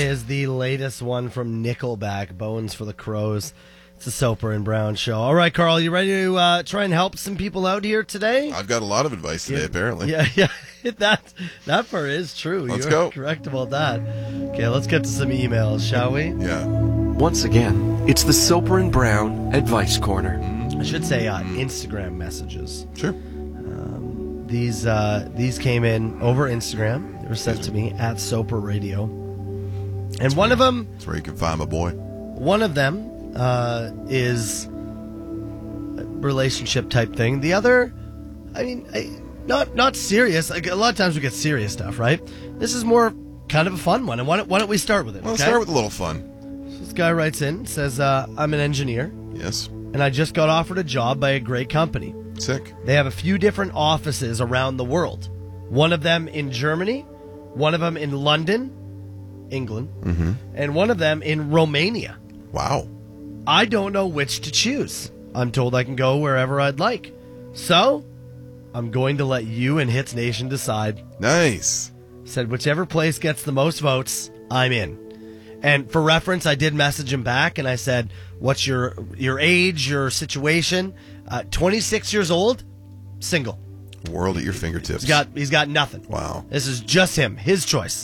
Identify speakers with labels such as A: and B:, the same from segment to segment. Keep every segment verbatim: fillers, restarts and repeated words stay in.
A: is the latest one from Nickelback, Bones for the Crows. It's a Soper and Brown show. All right, Carl, you ready to uh, try and help some people out here today?
B: I've got a lot of advice today,
A: yeah,
B: apparently.
A: Yeah, yeah, that that part is true.
B: Let's
A: You're
B: go.
A: correct about that. Okay, let's get to some emails, shall we?
B: Yeah.
C: Once again, it's the Soper and Brown Advice Corner.
A: I should say uh, Instagram messages.
B: Sure.
A: Um, these uh, these came in over Instagram. They were sent to me at Soper Radio, and
B: That's
A: one
B: where,
A: of them,
B: that's where you can find my boy.
A: One of them uh, is a relationship type thing. The other, I mean, I, not not serious. Like a lot of times we get serious stuff, right? This is more kind of a fun one. And why don't, why don't we start with it?
B: Well,
A: okay?
B: Let's start with a little fun.
A: So this guy writes in, says, uh, I'm an engineer.
B: Yes.
A: And I just got offered a job by a great company.
B: Sick.
A: They have a few different offices around the world. One of them in Germany, one of them in London, England,
B: mm-hmm.
A: and one of them in Romania.
B: Wow.
A: I don't know which to choose. I'm told I can go wherever I'd like. So, I'm going to let you and Hits Nation decide.
B: Nice.
A: Said whichever place gets the most votes, I'm in. And for reference, I did message him back and I said, what's your your age, your situation? Uh, twenty-six years old, single.
B: World at your fingertips.
A: He's got he's got nothing.
B: Wow.
A: This is just him, his choice.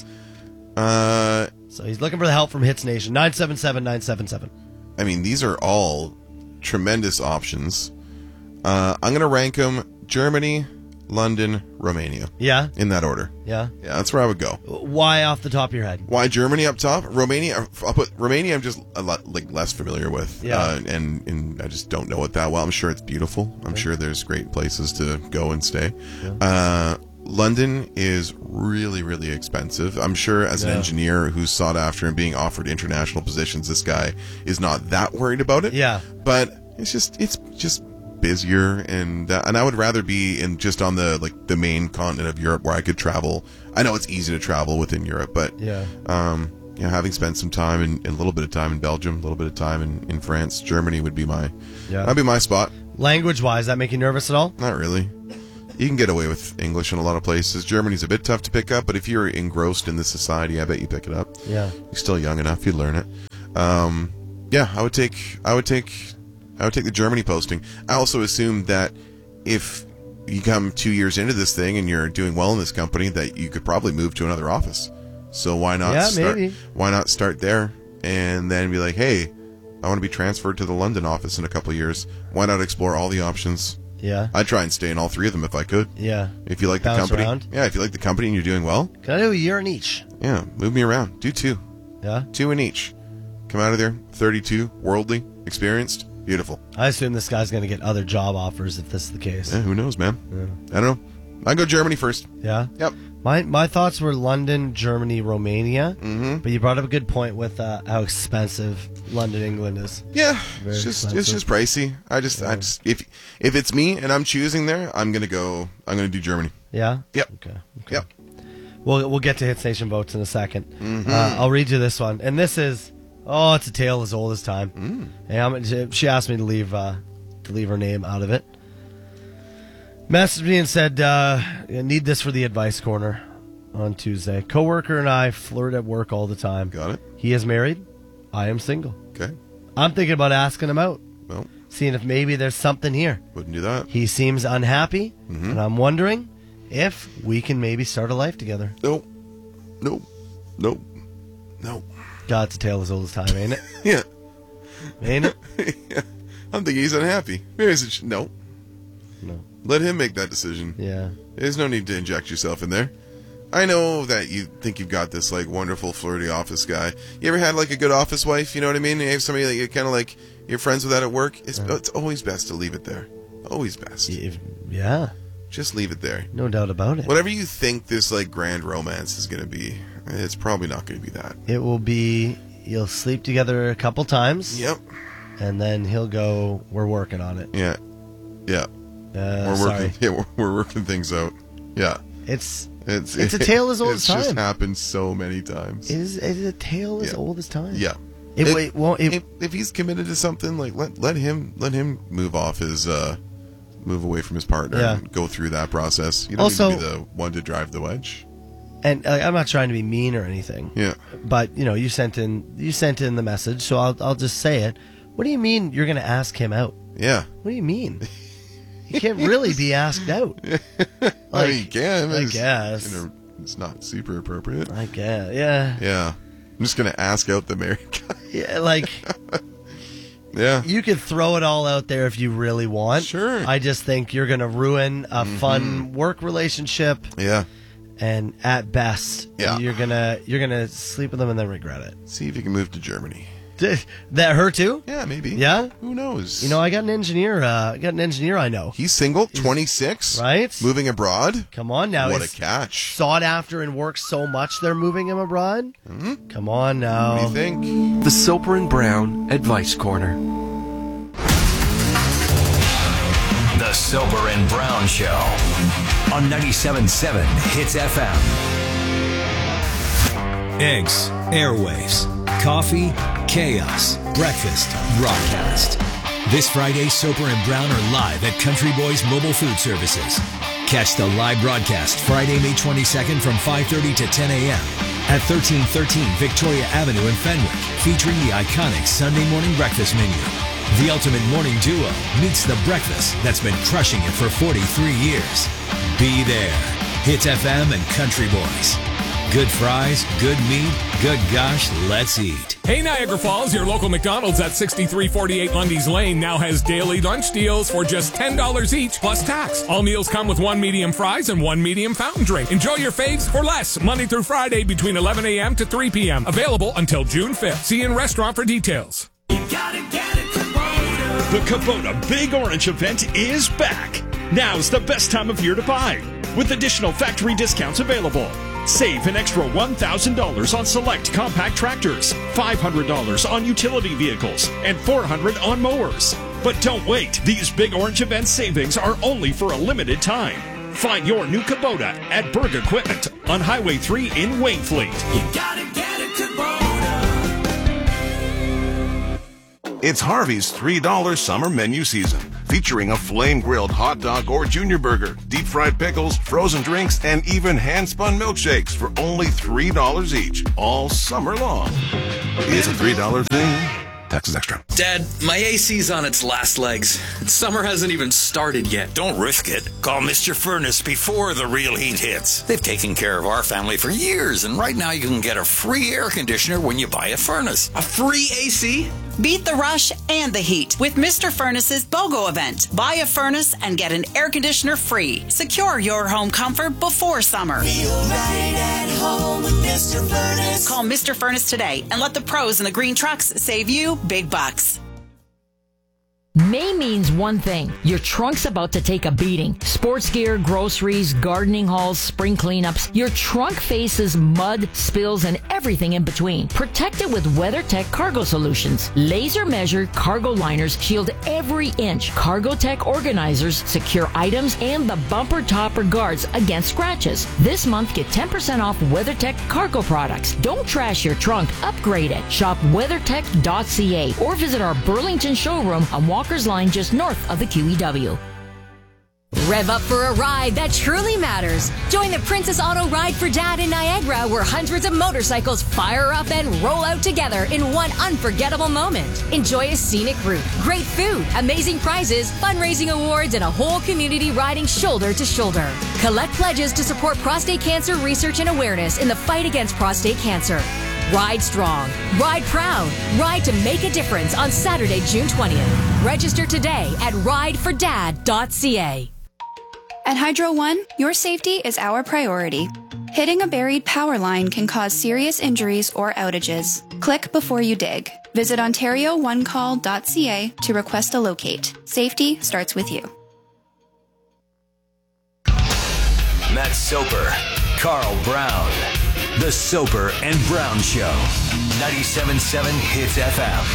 B: Uh,
A: so he's looking for the help from Hits Nation. nine seven seven, nine seven seven.
B: I mean, these are all tremendous options. Uh, I'm going to rank them Germany, London, Romania.
A: Yeah?
B: In that order.
A: Yeah?
B: Yeah, that's where I would go.
A: Why off the top of your head?
B: Why Germany up top? Romania, I'll put Romania I'm just a lot like less familiar with.
A: Yeah.
B: Uh, and, and I just don't know it that well. I'm sure it's beautiful. I'm
A: Okay.
B: sure there's great places to go and stay.
A: Yeah.
B: Uh, London is really, really expensive. I'm sure as an
A: Yeah.
B: engineer who's sought after and being offered international positions, this guy is not that worried about it.
A: Yeah.
B: But it's just, it's just busier, and uh, and I would rather be in just on the like the main continent of Europe where I could travel. I know it's easy to travel within Europe, but
A: yeah,
B: um, you know, having spent some time in, in a little bit of time in Belgium, a little bit of time in, in France, Germany would be my
A: yeah,
B: that'd be my spot.
A: Language wise, that make you nervous at all?
B: Not really. You can get away with English in a lot of places. Germany's a bit tough to pick up, but if you're engrossed in this society, I bet you pick it up.
A: Yeah,
B: you're still young enough, you'd learn it. Um, yeah, I would take, I would take, I would take the Germany posting. I also assume that if you come two years into this thing and you're doing well in this company, that you could probably move to another office. So why not?
A: Yeah,
B: start,
A: maybe.
B: Why not start there and then be like, hey, I want to be transferred to the London office in a couple of years. Why not explore all the options?
A: Yeah.
B: I'd try and stay in all three of them if I could.
A: Yeah.
B: If you like
A: Bounce
B: the company.
A: around.
B: Yeah, if you like the company and you're doing well.
A: Can I do a year in each?
B: Yeah, move me around. Do two.
A: Yeah?
B: Two in each. Come out of there, thirty-two, worldly, experienced, beautiful.
A: I assume this guy's going to get other job offers if this is the case.
B: Yeah, who knows, man?
A: Yeah.
B: I don't know. I'd go Germany first.
A: Yeah?
B: Yep.
A: My my thoughts were London, Germany, Romania.
B: Mm-hmm.
A: But you brought up a good point with uh, how expensive London, England is.
B: Yeah,
A: Very
B: it's just
A: expensive.
B: it's just pricey. I just
A: Yeah.
B: I just if if it's me and I'm choosing there, I'm gonna go. I'm gonna do Germany.
A: Yeah?
B: Yep.
A: Okay. okay.
B: Yep.
A: We'll we'll get to Hit Station votes in a second.
B: Mm-hmm.
A: Uh, I'll read you this one, and this is oh, it's a tale as old as time.
B: Mm.
A: And I'm, she- she asked me to leave uh, to leave her name out of it. Messaged me and said, uh, "I need this for the advice corner on Tuesday. Coworker and I flirt at work all the time.
B: Got it.
A: He is married. I am single.
B: Okay.
A: I'm thinking about asking him out,
B: Well,
A: seeing if maybe there's something here.
B: wouldn't do that.
A: He seems unhappy,
B: Mhm.
A: and I'm wondering if we can maybe start a life together."
B: Nope. Nope. Nope. Nope.
A: God, it's a tale as old as time, ain't it?
B: Yeah.
A: Ain't it?
B: yeah. I'm thinking he's unhappy. Maybe it's a, no.
A: No.
B: Let him make that decision.
A: Yeah.
B: There's no need to inject yourself in there. I know that you think you've got this like wonderful flirty office guy. You ever had like a good office wife? You know what I mean? You have somebody that you're kind of like you're friends with that at work. It's
A: Uh-huh.
B: it's always best to leave it there. Always best.
A: If- yeah.
B: Just leave it there.
A: No doubt about it.
B: Whatever you think this like grand romance is going to be, it's probably not going to be that.
A: It will be, you'll sleep together a couple times.
B: Yep.
A: And then he'll go, we're working on it.
B: Yeah. Yeah.
A: Uh,
B: we're
A: sorry.
B: working. Yeah, we're, we're working things out. Yeah.
A: It's
B: It's
A: it's a tale as old
B: it's
A: as time.
B: just happened so many times.
A: It is, it is a tale as
B: Yeah.
A: old as time.
B: Yeah.
A: It,
B: If-
A: it won't. It,
B: if, if he's committed to something, like let let him let him move off his uh, move away from his partner
A: Yeah.
B: and go through that process. You don't
A: Also-
B: need to be the one to drive the wedge.
A: and uh, I'm not trying to be mean or anything.
B: Yeah.
A: But you know, you sent in you sent in the message, so I'll I'll just say it. What do you mean you're going to ask him out?
B: Yeah.
A: What do you mean? You can't really be asked out.
B: Like, I mean, you can.
A: I
B: It's,
A: guess.
B: you know, it's not super appropriate.
A: I guess. Yeah.
B: Yeah. I'm just going to ask out the married guy.
A: Yeah. Like,
B: Yeah.
A: you could throw it all out there if you really want.
B: Sure.
A: I just think you're going to ruin a fun work relationship,
B: Yeah.
A: and at best,
B: Yeah.
A: you're gonna you're gonna sleep with them and then regret it.
B: See if you can move to Germany.
A: Did that hurt too?
B: Yeah, maybe.
A: Yeah.
B: Who knows?
A: You know, I got an engineer. Uh, I got an engineer I know.
B: He's single, twenty-six.
A: Right?
B: Moving abroad.
A: Come on now.
B: What
A: He's
B: a catch.
A: sought after and works so much they're moving him abroad. Mm-hmm. Come on now.
B: What do you think?
C: The Soper and Brown Advice Corner.
D: The Soper and Brown Show on ninety-seven point seven Hits F M.
E: Eggs, airwaves, coffee, chaos, breakfast, broadcast. This Friday, Soper and Brown are live at Country Boys Mobile Food Services. Catch the live broadcast Friday, May twenty-second from five thirty to ten a.m. at thirteen thirteen Victoria Avenue in Fenwick, featuring the iconic Sunday morning breakfast menu. The ultimate morning duo meets the breakfast that's been crushing it for forty-three years. Be there. Hits F M and Country Boys. Good fries, good meat, good gosh, let's eat.
F: Hey Niagara Falls, your local McDonald's at sixty-three forty-eight Lundy's Lane now has daily lunch deals for just ten dollars each plus tax. All meals come with one medium fries and one medium fountain drink. Enjoy your faves for less Monday through Friday between eleven a.m. to three p.m. Available until June fifth. See you in restaurant for details.
G: You gotta get it, Kubota. The Kubota Big Orange event is back. Now's the best time of year to buy, with additional factory discounts available. Save an extra one thousand dollars on select compact tractors, five hundred dollars on utility vehicles, and four hundred dollars on mowers. But don't wait. These Big Orange event savings are only for a limited time. Find your new Kubota at Berg Equipment on Highway three in Wainfleet. You gotta get it, Kubota.
H: It's Harvey's three dollar summer menu season, featuring a flame-grilled hot dog or junior burger, deep-fried pickles, frozen drinks, and even hand-spun milkshakes for only three dollars each, all summer long. It's a three dollar thing. Taxes extra.
I: Dad, my A C's on its last legs. Summer hasn't even started yet.
J: Don't risk it. Call Mister Furnace before the real heat hits. They've taken care of our family for years, and right now you can get a free air conditioner when you buy a furnace.
I: A free A C?
K: Beat the rush and the heat with Mister Furnace's BOGO event. Buy a furnace and get an air conditioner free. Secure your home comfort before summer.
G: Feel right at home with Mister Furnace.
K: Call Mister Furnace today and let the pros in the green trucks save you big bucks.
L: May means one thing. Your trunk's about to take a beating. Sports gear, groceries, gardening hauls, spring cleanups. Your trunk faces mud, spills, and everything in between. Protect it with WeatherTech Cargo Solutions. Laser measured cargo liners shield every inch. CargoTech organizers secure items and the bumper topper guards against scratches. This month, get ten percent off WeatherTech cargo products. Don't trash your trunk. Upgrade it. Shop weathertech dot c a or visit our Burlington showroom on Walker's Line just north of the Q E W.
M: Rev up for a ride that truly matters. Join the Princess Auto Ride for Dad in Niagara, where hundreds of motorcycles fire up and roll out together in one unforgettable moment. Enjoy a scenic route, great food, amazing prizes, fundraising awards, and a whole community riding shoulder to shoulder. Collect pledges to support prostate cancer research and awareness in the fight against prostate cancer. Ride strong, ride proud, ride to make a difference on Saturday, June twentieth. Register today at ride for dad dot c a.
N: At Hydro One, your safety is our priority. Hitting a buried power line can cause serious injuries or outages. Click before you dig. Visit ontario one call dot c a to request a locate. Safety starts with you.
D: Matt Soper, Carl Brown. The Soper and Brown Show. ninety-seven point seven Hits F M.